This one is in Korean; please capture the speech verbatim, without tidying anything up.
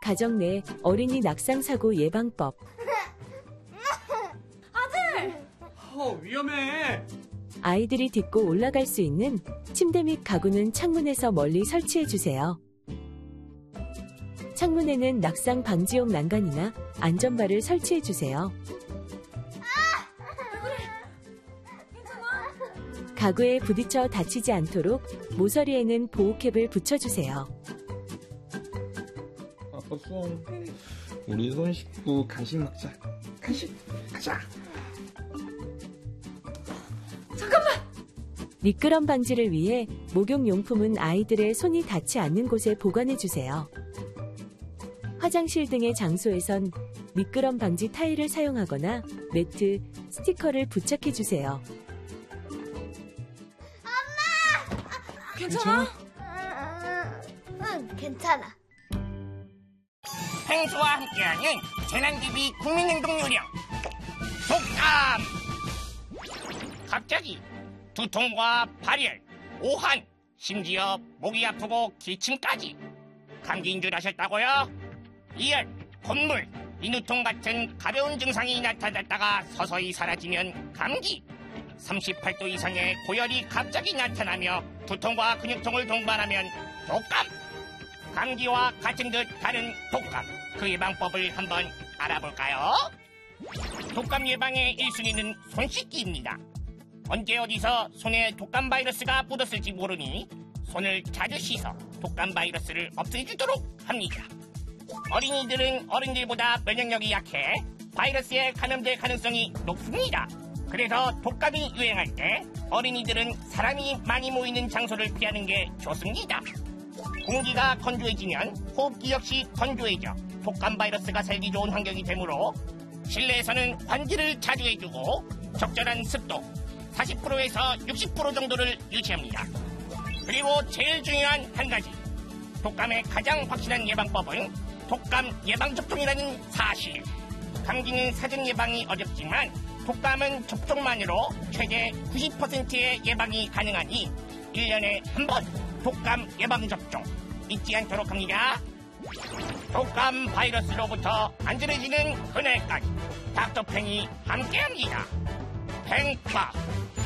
가정 내 어린이 낙상 사고 예방법. 아들! 어, 위험해. 아이들이 딛고 올라갈 수 있는 침대 및 가구는 창문에서 멀리 설치해 주세요. 창문에는 낙상 방지용 난간이나 안전바를 설치해 주세요. 가구에 부딪혀 다치지 않도록 모서리에는 보호캡을 붙여주세요. 아빠 손. 우리 손 씻고 간식 먹자. 간식 가자. 잠깐만! 미끄럼 방지를 위해 목욕용품은 아이들의 손이 닿지 않는 곳에 보관해주세요. 화장실 등의 장소에선 미끄럼 방지 타일을 사용하거나 매트, 스티커를 부착해주세요. 괜찮아? 응, 괜찮아. 펭수와 함께하는 재난티비 국민행동 요령 독감. 갑자기 두통과 발열, 오한, 심지어 목이 아프고 기침까지 감기인 줄 아셨다고요? 이열, 콧물, 인후통 같은 가벼운 증상이 나타났다가 서서히 사라지면 감기. 삼십팔 도 이상의 고열이 갑자기 나타나며 두통과 근육통을 동반하면 독감. 감기와 같은 듯 다른 독감, 그 예방법을 한번 알아볼까요? 독감 예방의 일 순위는 손 씻기입니다. 언제 어디서 손에 독감 바이러스가 묻었을지 모르니 손을 자주 씻어 독감 바이러스를 없애주도록 합니다. 어린이들은 어른들보다 면역력이 약해 바이러스에 감염될 가능성이 높습니다. 그래서 독감이 유행할 때 어린이들은 사람이 많이 모이는 장소를 피하는 게 좋습니다. 공기가 건조해지면 호흡기 역시 건조해져 독감 바이러스가 살기 좋은 환경이 되므로 실내에서는 환기를 자주 해주고 적절한 습도 사십 퍼센트에서 육십 퍼센트 정도를 유지합니다. 그리고 제일 중요한 한 가지, 독감의 가장 확실한 예방법은 독감 예방접종이라는 사실. 감기는 사전 예방이 어렵지만 독감은 접종만으로 최대 구십 퍼센트의 예방이 가능하니 일 년에 한 번 독감 예방접종 잊지 않도록 합니다. 독감 바이러스로부터 안전해지는 그날까지 닥터팽이 함께합니다. 팽파